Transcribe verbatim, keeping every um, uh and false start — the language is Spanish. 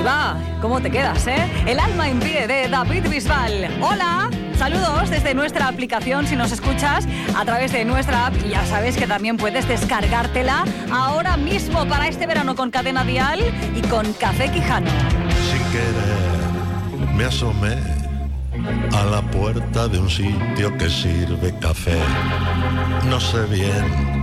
va, ¿cómo te quedas, eh? El alma en pie de David Bisbal. Hola, saludos desde nuestra aplicación si nos escuchas a través de nuestra app. Y ya sabes que también puedes descargártela ahora mismo para este verano con Cadena Dial y con Café Quijano. Sin querer me asomé a la puerta de un sitio que sirve café. No sé bien